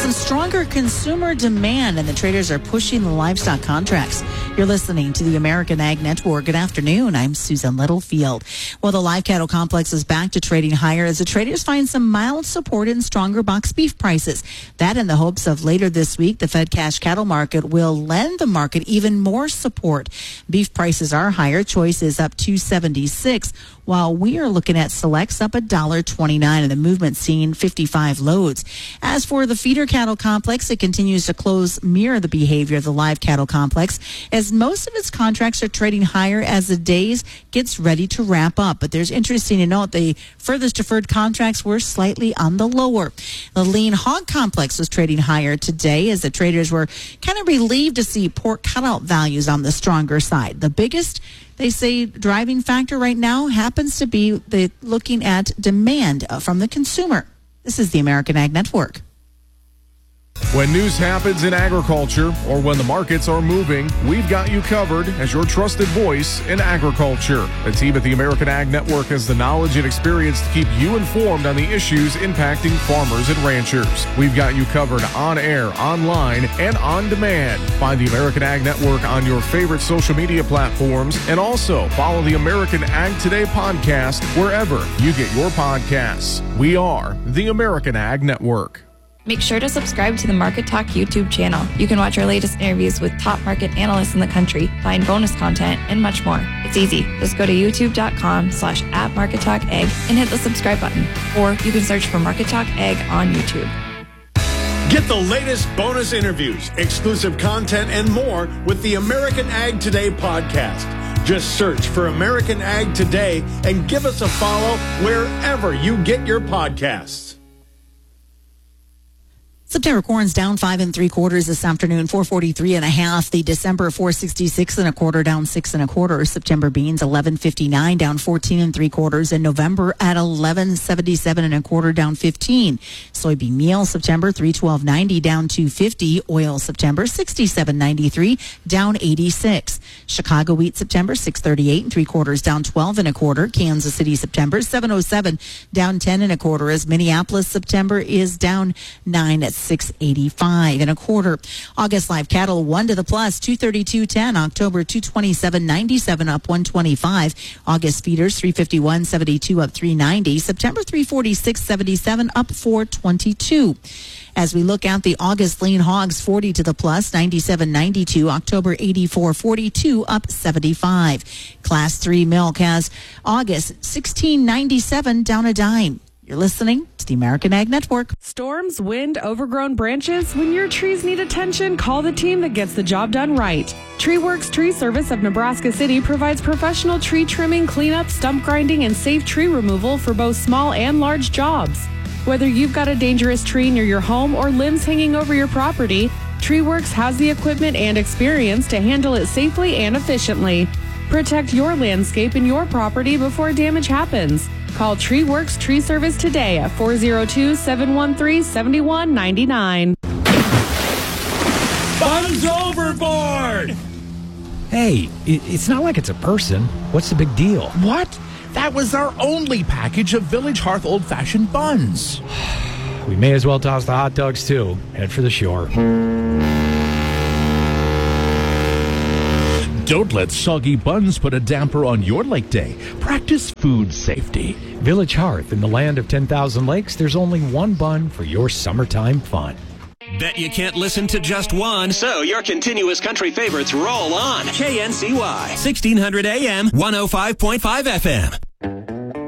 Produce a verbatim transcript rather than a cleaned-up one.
some stronger consumer demand, and the traders are pushing the livestock contracts. You're listening to the American Ag Network. Good afternoon. I'm Susan Littlefield. Well, the live cattle complex is back to trading higher as the traders find some mild support in stronger box beef prices. That in the hopes of later this week, the Fed cash cattle market will lend the market even more support. Beef prices are higher. Choice is up two seventy-six, while we are looking at selects up one dollar twenty-nine, and the movement seeing fifty-five loads. As for the feeder cattle complex, it continues to close mirror the behavior of the live cattle complex as most of its contracts are trading higher as the days gets ready to wrap up. But there's interesting to note the furthest deferred contracts were slightly on the lower. The lean hog complex was trading higher today as the traders were kind of relieved to see pork cutout values on the stronger side. The biggest, they say, driving factor right now happens to be the looking at demand from the consumer. This is the American Ag Network. When news happens in agriculture or when the markets are moving, we've got you covered as your trusted voice in agriculture. The team at the American Ag Network has the knowledge and experience to keep you informed on the issues impacting farmers and ranchers. We've got you covered on air, online, and on demand. Find the American Ag Network on your favorite social media platforms, and also follow the American Ag Today podcast wherever you get your podcasts. We are the American Ag Network. Make sure to subscribe to the Market Talk YouTube channel. You can watch our latest interviews with top market analysts in the country, find bonus content, and much more. It's easy. Just go to youtube.com slash at Market Talk Ag and hit the subscribe button. Or you can search for Market Talk Ag on YouTube. Get the latest bonus interviews, exclusive content, and more with the American Ag Today podcast. Just search for American Ag Today and give us a follow wherever you get your podcasts. September corn's down five and three quarters this afternoon, four forty-three and a half. The December four sixty-six and a quarter, down six and a quarter. September beans eleven fifty-nine, down fourteen and three quarters. And November at eleven seventy-seven and a quarter, down fifteen. Soybean meal September three twelve ninety, down two fifty. Oil September sixty-seven ninety-three, down eighty-six. Chicago wheat September six thirty-eight and three quarters, down twelve and a quarter. Kansas City September seven oh seven, down ten and a quarter. As Minneapolis September is down nine at six eighty-five and a quarter. August live cattle one to the plus, two thirty-two ten. October two twenty-seven ninety-seven, up one twenty-five. August feeders three fifty-one seventy-two, up three ninety. September three forty-six seventy-seven, up four twenty-two. As we look at the August lean hogs, forty to the plus, ninety-seven ninety-two. October eighty-four forty-two, up seventy-five. Class three milk has August sixteen ninety-seven, down a dime. You're listening to the American Ag Network. Storms, wind, overgrown branches. When your trees need attention, call the team that gets the job done right. TreeWorks Tree Service of Nebraska City provides professional tree trimming, cleanup, stump grinding, and safe tree removal for both small and large jobs. Whether you've got a dangerous tree near your home or limbs hanging over your property, TreeWorks has the equipment and experience to handle it safely and efficiently. Protect your landscape and your property before damage happens. Call TreeWorks Tree Service today at four oh two, seven one three, seven one nine nine. Buns overboard! Hey, it's not like it's a person. What's the big deal? What? That was our only package of Village Hearth old-fashioned buns. We may as well toss the hot dogs, too. Head for the shore. Don't let soggy buns put a damper on your lake day. Practice food safety. Village Hearth, in the land of ten thousand lakes, there's only one bun for your summertime fun. Bet you can't listen to just one, so your continuous country favorites roll on. K N C Y, sixteen hundred A M, one oh five point five F M.